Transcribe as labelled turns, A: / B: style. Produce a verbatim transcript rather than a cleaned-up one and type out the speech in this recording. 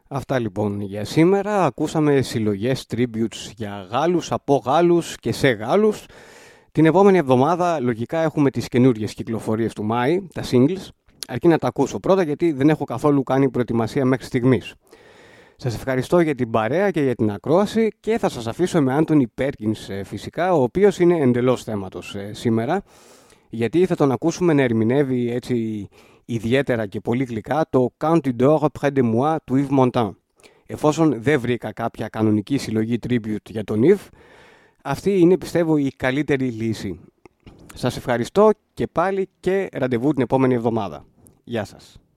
A: Αυτά λοιπόν για σήμερα. Ακούσαμε συλλογές tributes για Γάλλους, από Γάλλους και σε Γάλλους. Την επόμενη εβδομάδα λογικά έχουμε τις καινούργιες κυκλοφορίες του Μάη, τα singles. Αρκεί να τα ακούσω πρώτα γιατί δεν έχω καθόλου κάνει προετοιμασία μέχρι στιγμής. Σας ευχαριστώ για την παρέα και για την ακρόαση και θα σας αφήσω με Άντονι Πέρκινς φυσικά, ο οποίος είναι εντελώς θέματος σήμερα, γιατί θα τον ακούσουμε να ερμηνεύει έτσι ιδιαίτερα και πολύ γλυκά το Quand tu dors près de moi του Yves Montand. Εφόσον δεν βρήκα κάποια κανονική συλλογή tribute για τον Yves, αυτή είναι πιστεύω η καλύτερη λύση. Σας ευχαριστώ και πάλι και ραντεβού την επόμενη εβδομάδα. Γεια σας.